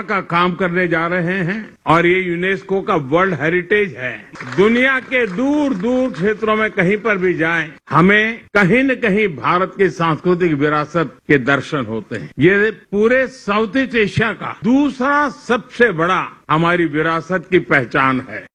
का काम करने जा रहे हैं और ये यूनेस्को का वर्ल्ड हेरिटेज है। दुनिया के दूर दूर क्षेत्रों में कहीं पर भी जाएं, हमें कहीं न कहीं भारत की सांस्कृतिक विरासत के दर्शन होते हैं। ये पूरे साउथ ईस्ट एशिया का दूसरा सबसे बड़ा हमारी विरासत की पहचान है।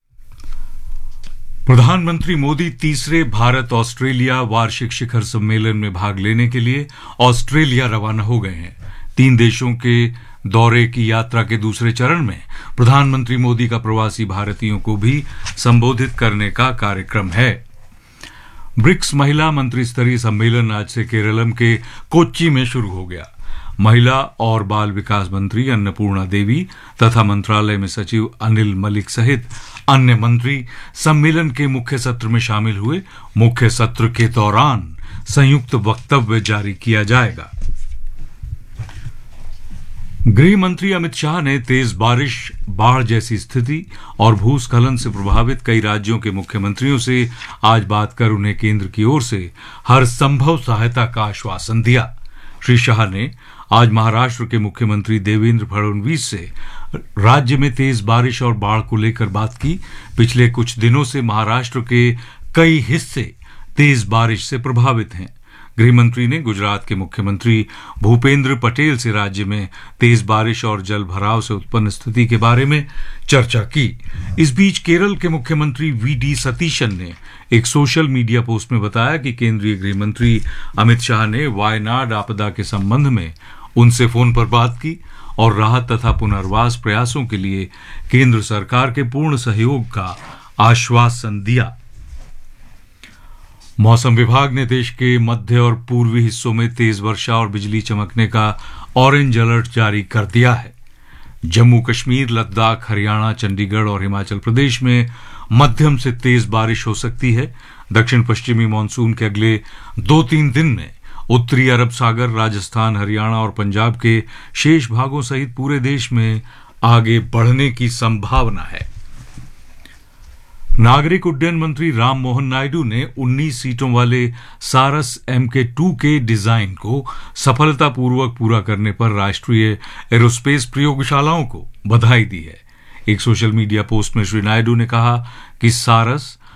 प्रधानमंत्री मोदी तीसरे भारत ऑस्ट्रेलिया वार्षिक शिखर सम्मेलन में भाग लेने के लिए ऑस्ट्रेलिया रवाना हो गए हैं। 3 देशों के दौरे की यात्रा के दूसरे चरण में प्रधानमंत्री मोदी का प्रवासी भारतीयों को भी संबोधित करने का कार्यक्रम है। ब्रिक्स महिला मंत्री स्तरीय सम्मेलन आज से केरलम के कोच्चि में शुरू हो गया। महिला और बाल विकास मंत्री अन्नपूर्णा देवी तथा मंत्रालय में सचिव अनिल मलिक सहित अन्य मंत्री सम्मेलन के मुख्य सत्र में शामिल हुए। मुख्य सत्र के दौरान संयुक्त वक्तव्य जारी किया जाएगा। गृह मंत्री अमित शाह ने तेज बारिश, बाढ़ जैसी स्थिति और भूस्खलन से प्रभावित कई राज्यों के मुख्यमंत्रियों से आज बात कर उन्हें केंद्र की ओर से हर संभव सहायता का आश्वासन दिया। श्री शाह ने आज महाराष्ट्र के मुख्यमंत्री देवेंद्र फडणवीस से राज्य में तेज बारिश और बाढ़ को लेकर बात की। पिछले कुछ दिनों से महाराष्ट्र के कई हिस्से तेज बारिश से प्रभावित हैं। गृह मंत्री ने गुजरात के मुख्यमंत्री भूपेंद्र पटेल से राज्य में तेज बारिश और जल भराव से उत्पन्न स्थिति के बारे में चर्चा की। इस बीच केरल के मुख्यमंत्री वी.डी. सतीशन ने एक सोशल मीडिया पोस्ट में बताया कि केंद्रीय गृह मंत्री अमित शाह ने वायनाड आपदा के संबंध में उनसे फोन पर बात की और राहत तथा पुनर्वास प्रयासों के लिए केंद्र सरकार के पूर्ण सहयोग का आश्वासन दिया। मौसम विभाग ने देश के मध्य और पूर्वी हिस्सों में तेज वर्षा और बिजली चमकने का ऑरेंज अलर्ट जारी कर दिया है। जम्मू कश्मीर, लद्दाख, हरियाणा, चंडीगढ़ और हिमाचल प्रदेश में मध्यम से तेज बारिश हो सकती है। दक्षिण पश्चिमी मानसून के अगले 2-3 दिन में उत्तरी अरब सागर, राजस्थान, हरियाणा और पंजाब के शेष भागों सहित पूरे देश में आगे बढ़ने की संभावना है। नागरिक उड्डयन मंत्री राम मोहन नायडू ने 19 सीटों वाले सारस MK2 के डिजाइन को सफलतापूर्वक पूरा करने पर राष्ट्रीय एरोस्पेस प्रयोगशालाओं को बधाई दी है। एक सोशल मीडिया पोस्ट में श्री नायडू ने कहा कि सारस